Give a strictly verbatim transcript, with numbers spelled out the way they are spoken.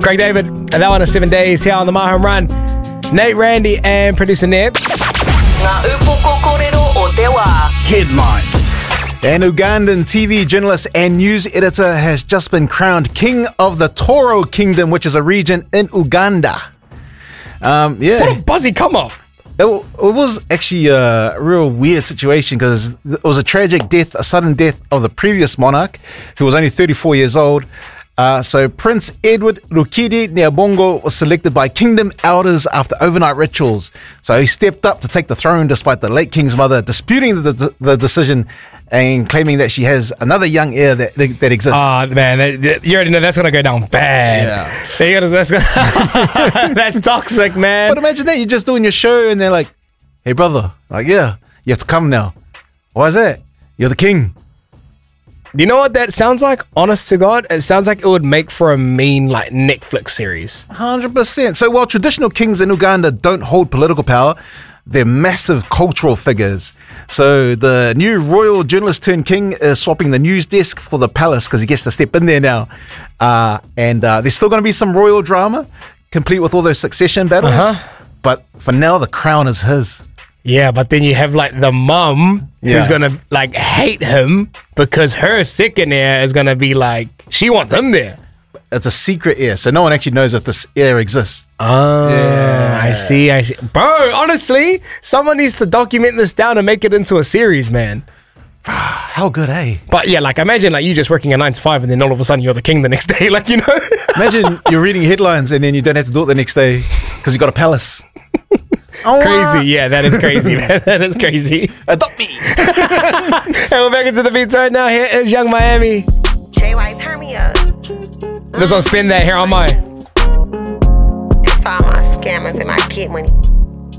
Craig David, and that one is Seven Days here on the Maham Run. Nate, Randy, and producer Neb. Headlines. An Ugandan T V journalist and news editor has just been crowned King of the Toro Kingdom, which is a region in Uganda. Um, yeah. What a buzzy come up. It, it was actually a real weird situation because it was a tragic death, a sudden death of the previous monarch, who was only thirty-four years old. Uh, so Prince Edward Rukidi Nyabongo was selected by kingdom elders after overnight rituals. So he stepped up to take the throne despite the late king's mother disputing the, the, the decision and claiming that she has another young heir that that exists. Oh, man, that, that, you already know that's going to go down bad. Yeah. Gotta, that's, gonna, that's toxic, man. But imagine that, you're just doing your show and they're like, hey, brother, like, yeah, you have to come now. Why is that? You're the king. Do you know what that sounds like? Honest to God, it sounds like it would make for a mean, like, Netflix series. one hundred percent. So while traditional kings in Uganda don't hold political power, they're massive cultural figures. So the new royal journalist turned king is swapping the news desk for the palace because he gets to step in there now. Uh, and uh, there's still going to be some royal drama, complete with all those succession battles. Uh-huh. But for now, the crown is his. Yeah, but then you have like the mum yeah. who's gonna like hate him because her second heir is gonna be like, she wants him there. It's a secret heir, so no one actually knows if this heir exists. Oh, yeah. I see, I see. Bro, honestly, someone needs to document this down and make it into a series, man. How good, eh? But yeah, like imagine like you just working a nine to five and then all of a sudden you're the king the next day, like, you know? Imagine you're reading headlines and then you don't have to do it the next day because you got a palace. Oh, crazy, yeah, that is crazy, man. That is crazy. Adopt me. And we're back into the beats right now. Here is Young Miami. J Y, turn me up. Let's on spin that here on my. It's for all my scammers and my kid money.